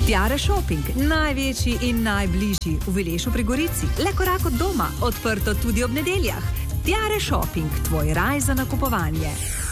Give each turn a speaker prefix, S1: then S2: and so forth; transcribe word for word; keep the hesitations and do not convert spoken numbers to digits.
S1: Tiare Shopping, največji in najbližji v Vilešu pri Gorici, le korak od doma, odprto tudi ob nedeljah. Tiare Shopping, tvoj raj za nakupovanje.